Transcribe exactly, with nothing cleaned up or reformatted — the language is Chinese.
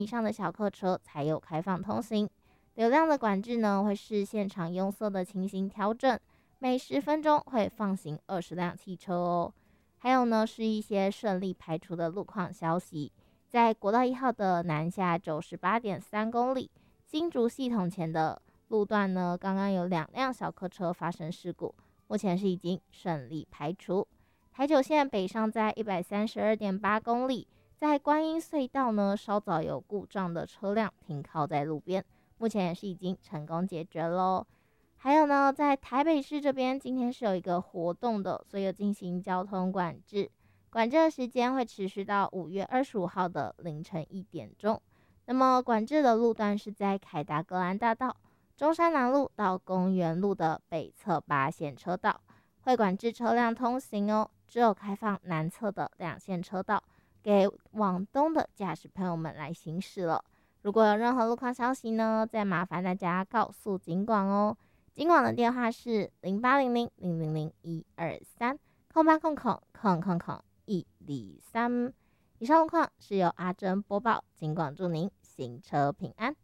以上的小客车才有开放通行。流量的管制呢，会视现场拥塞的情形调整，每十分钟会放行二十辆汽车哦。还有呢，是一些顺利排除的路况消息。在国道一号的南下九十八点三公里，新竹系统前的路段呢，刚刚有两辆小客车发生事故，目前是已经顺利排除。台九线北上在一百三十二点八公里，在观音隧道呢，稍早有故障的车辆停靠在路边，目前也是已经成功解决喽。还有呢，在台北市这边，今天是有一个活动的，所以有进行交通管制，管制的时间会持续到五月二十五号的凌晨一点钟。那么管制的路段是在凯达格兰大道、中山南路到公园路的北侧八线车道，会管制车辆通行哦，只有开放南侧的两线车道给往东的驾驶朋友们来行驶了。如果有任何路况消息呢，再麻烦大家告诉警广哦。警广的电话是零八零零零零零一二三空八空空空空空一二三。以上路况是由阿珍播报，警广祝您行车平安。